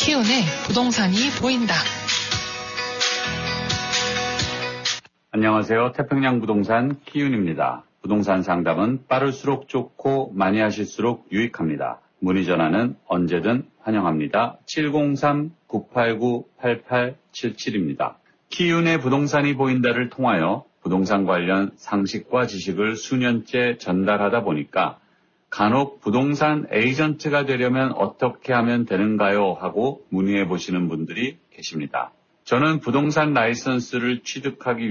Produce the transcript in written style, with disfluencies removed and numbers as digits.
키운의 부동산이 보인다. 안녕하세요. 태평양 부동산 키운입니다. 부동산 상담은 빠를수록 좋고 많이 하실수록 유익합니다. 문의 전화는 언제든 환영합니다. 703-989-8877입니다. 키운의 부동산이 보인다를 통하여 부동산 관련 상식과 지식을 수년째 전달하다 보니까 간혹 부동산 에이전트가 되려면 어떻게 하면 되는가요? 하고 문의해 보시는 분들이 계십니다. 저는 부동산 라이선스를 취득하기